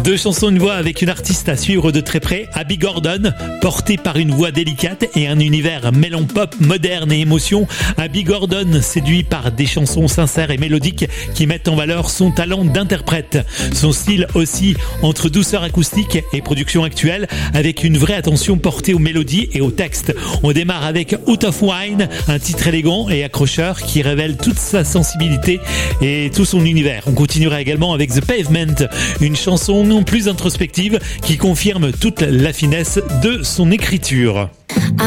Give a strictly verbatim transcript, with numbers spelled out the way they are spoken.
Deux chansons, une voix avec une artiste à suivre de très près, Abby Gordon, portée par une voix délicate et un univers mêlant pop, moderne et émotion. Abby Gordon séduit par des chansons sincères et mélodiques qui mettent en valeur son talent d'interprète. Son style aussi entre douceur acoustique et production actuelle, avec une vraie attention portée aux mélodies et aux textes. On démarre avec Out of Wine, un titre élégant et accrocheur qui révèle toute sa sensibilité et tout son univers. On continuera également avec The Pavement, une chanson non plus introspective qui confirme toute la finesse de son écriture.